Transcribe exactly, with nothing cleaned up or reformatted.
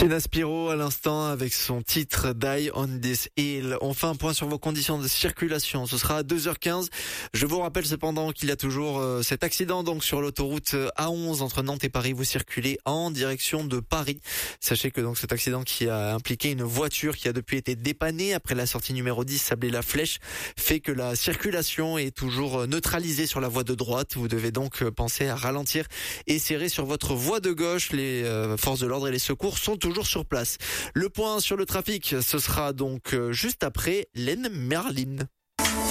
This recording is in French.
Sheena Spiro à l'instant avec son titre Die on This Hill. On fait un point sur vos conditions de circulation. Ce sera à deux heures quinze. Je vous rappelle cependant qu'il y a toujours euh, cet accident donc sur l'autoroute A onze entre Nantes et Paris. Vous circulez en direction de Paris. Sachez que donc cet accident qui a impliqué une voiture qui a depuis été dépannée après la sortie numéro dix Sablé-la-Flèche fait que la circulation est toujours neutralisée sur la voie de droite. Vous devez donc penser à ralentir et serrer sur votre voie de gauche. Les euh, forces de l'ordre et les secours sont toujours sur place. Le point sur le trafic, ce sera donc juste après Len Merlin.